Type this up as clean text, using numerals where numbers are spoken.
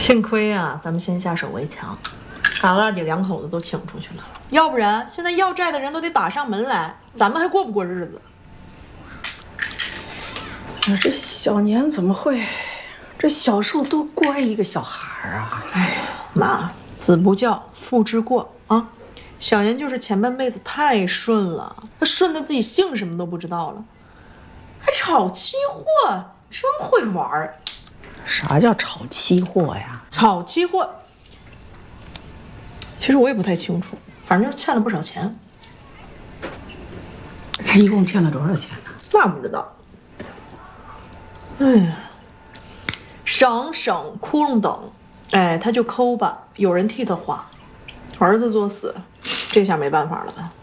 幸亏啊，咱们先下手为强，把二姐两口子都请出去了，要不然现在要债的人都得打上门来，咱们还过不过日子？ 这小年怎么会？这小时候多乖一个小孩啊！ 哎呀，妈，子不教，父之过啊！小年就是前半辈子太顺了，他顺的自己姓什么都不知道了，还炒期货，真会玩儿。 啥叫炒期货呀？ 炒期货，其实我也不太清楚，反正就是欠了不少钱。 这一共欠了多少钱呢？ 那不知道。哎呀，省省窟窿等，哎，他就抠吧，有人替他花。儿子作死，这下没办法了吧？